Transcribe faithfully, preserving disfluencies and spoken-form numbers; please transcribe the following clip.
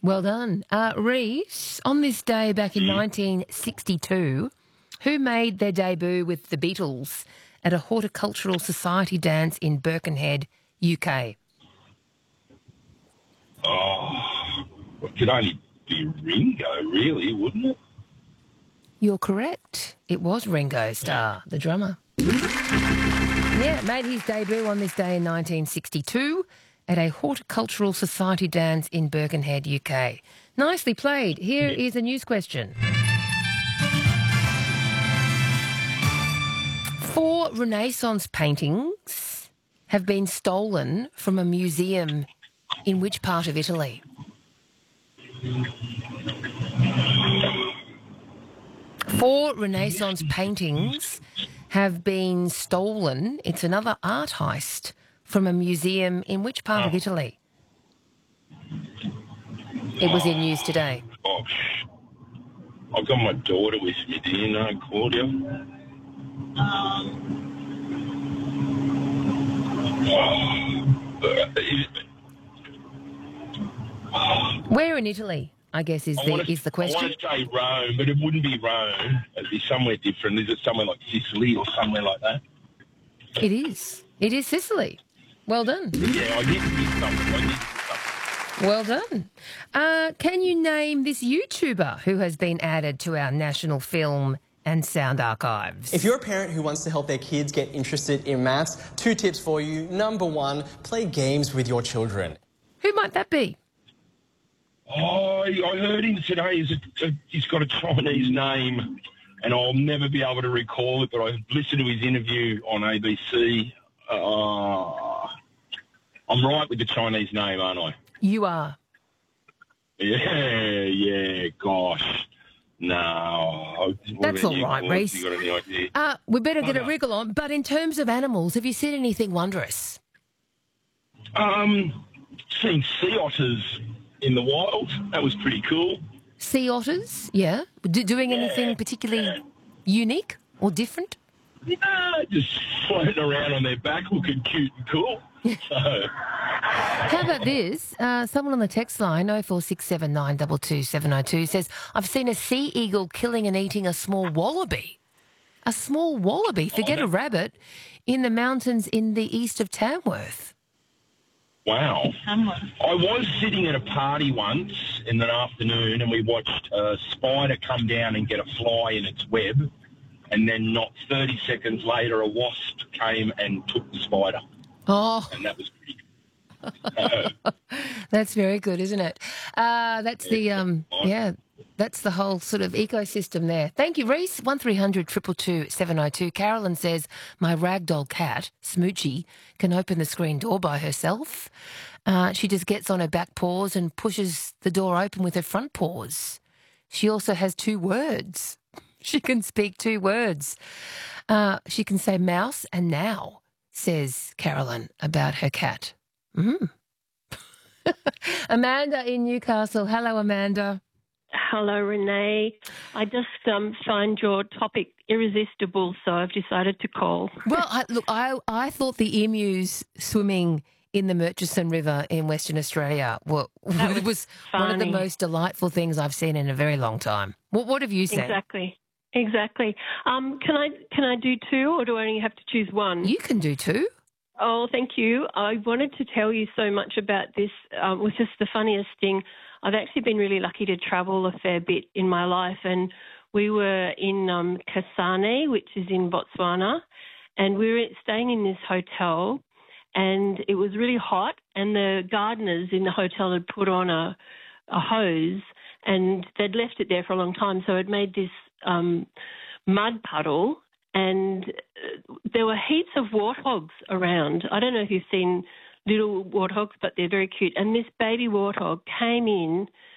Well done. Uh, Reese, on this day back in nineteen sixty-two, who made their debut with the Beatles at a horticultural society dance in Birkenhead, U K? Oh, it could only be Ringo, really, wouldn't it? You're correct. It was Ringo Starr, the drummer. Yeah, made his debut on this day in nineteen sixty-two at a horticultural society dance in Birkenhead, U K. Nicely played. Here Yeah. is a news question. Four Renaissance paintings have been stolen from a museum in which part of Italy? Four Renaissance paintings have been stolen. It's another art heist from a museum in which part of Italy? It was in news today. Oh, sh- I've got my daughter with me. Do you know, Claudia? Where in Italy, I guess, is I the wanna- is the question. I want to say Rome, but it wouldn't be Rome. It'd be somewhere different. Is it somewhere like Sicily or somewhere like that? It is. It is Sicily. Well done. Yeah, I did miss something. I did miss something. Well done. Uh, can you name this YouTuber who has been added to our national film and sound archives? If you're a parent who wants to help their kids get interested in maths, two tips for you. Number one, play games with your children. Who might that be? Oh, I heard him today. He's, a, he's got a Chinese name, and I'll never be able to recall it, but I listened to his interview on A B C. Uh, I'm right with the Chinese name, aren't I? You are. Yeah, yeah, gosh. No. What That's about all you, right, Claude? Reese. You got any idea? Uh, we better get a Uh, wriggle on. But in terms of animals, have you seen anything wondrous? Um, seen sea otters in the wild. That was pretty cool. Sea otters, yeah. Do, doing anything particularly unique or different? Yeah, just floating around on their back looking cute and cool. So, How about this? Uh, someone on the text line, oh four six seven nine two two seven oh two, says, I've seen a sea eagle killing and eating a small wallaby. A small wallaby, forget a rabbit, in the mountains in the east of Tamworth. wow. I was sitting at a party once in the afternoon and we watched a spider come down and get a fly in its web, and then not thirty seconds later a wasp came and took the spider, Oh, and that was pretty cool. that's very good, isn't it? Uh, that's the, um, yeah, that's the whole sort of ecosystem there. Thank you, Reese. one three hundred two two two seven oh two. Carolyn says, my ragdoll cat, Smoochie, can open the screen door by herself. Uh, she just gets on her back paws and pushes the door open with her front paws. She also has two words. She can speak two words. Uh, she can say mouse and now, says Carolyn about her cat. Mm. Amanda in Newcastle. Hello, Amanda. Hello, Renee. I just um, find your topic irresistible, so I've decided to call. Well, I, look, I I thought the emus swimming in the Murchison River in Western Australia were, That was, was one of the funny. most delightful things I've seen in a very long time. What What have you seen? Exactly. Exactly. Um, can I can I do two, or do I only have to choose one? You can do two. Oh, thank you. I wanted to tell you so much about this. Um, it was just the funniest thing. I've actually been really lucky to travel a fair bit in my life, and we were in um, Kasane, which is in Botswana, and we were staying in this hotel, and it was really hot, and the gardeners in the hotel had put on a, a hose, and they'd left it there for a long time, so it made this um, mud puddle, and there were heaps of warthogs around. I don't know if you've seen little warthogs, but they're very cute. And this baby warthog came in